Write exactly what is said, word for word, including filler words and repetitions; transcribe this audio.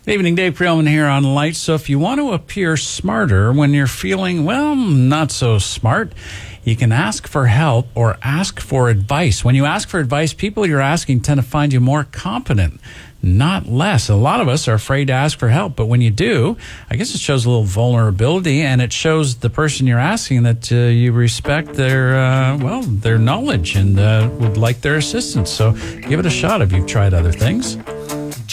Evening, Dave Creelman here on Light. So if you want to appear smarter when you're feeling, well, not so smart, you can ask for help or ask for advice. When you ask for advice, people you're asking tend to find you more competent, not less. A lot of us are afraid to ask for help, but when you do, I guess it shows a little vulnerability, and it shows the person you're asking that uh, you respect their, uh, well, their knowledge and uh, would like their assistance. So give it a shot if you've tried other things.